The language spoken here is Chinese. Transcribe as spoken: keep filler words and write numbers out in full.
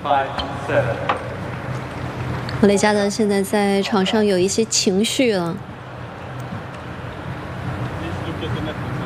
雷加德现在在场上有一些情绪了。 Please look at the net.